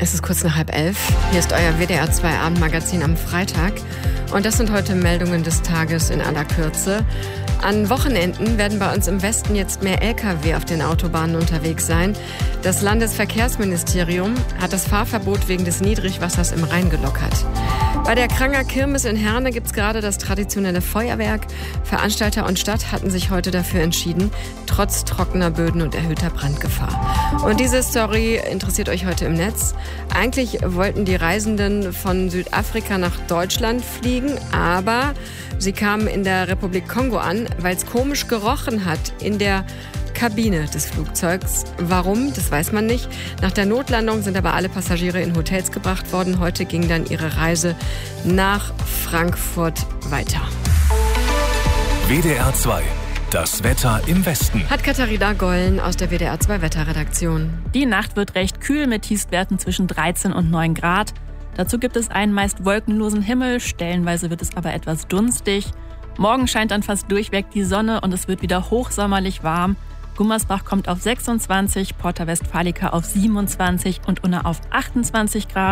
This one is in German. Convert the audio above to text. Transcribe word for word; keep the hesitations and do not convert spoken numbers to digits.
Es ist kurz nach halb elf. Hier ist euer W D R zwei Abendmagazin am Freitag. Und das sind heute Meldungen des Tages in aller Kürze. An Wochenenden werden bei uns im Westen jetzt mehr L K W auf den Autobahnen unterwegs sein. Das Landesverkehrsministerium hat das Fahrverbot wegen des Niedrigwassers im Rhein gelockert. Bei der Kranger Kirmes in Herne gibt es gerade das traditionelle Feuerwerk. Veranstalter und Stadt hatten sich heute dafür entschieden, trotz trockener Böden und erhöhter Brandgefahr. Und diese Story interessiert euch heute im Netz. Eigentlich wollten die Reisenden von Südafrika nach Deutschland fliegen, aber sie kamen in der Republik Kongo an, weil es komisch gerochen hat in der Kabine des Flugzeugs. Warum? Das weiß man nicht. Nach der Notlandung sind aber alle Passagiere in Hotels gebracht worden. Heute ging dann ihre Reise nach Frankfurt weiter. W D R zwei. Das Wetter im Westen. Hat Katharina Gollen aus der W D R zwei Wetterredaktion. Die Nacht wird recht kühl mit Tiefstwerten zwischen dreizehn und neun Grad. Dazu gibt es einen meist wolkenlosen Himmel. Stellenweise wird es aber etwas dunstig. Morgen scheint dann fast durchweg die Sonne und es wird wieder hochsommerlich warm. Gummersbach kommt auf sechsundzwanzig, Porta Westfalica auf siebenundzwanzig und Unna auf achtundzwanzig Grad.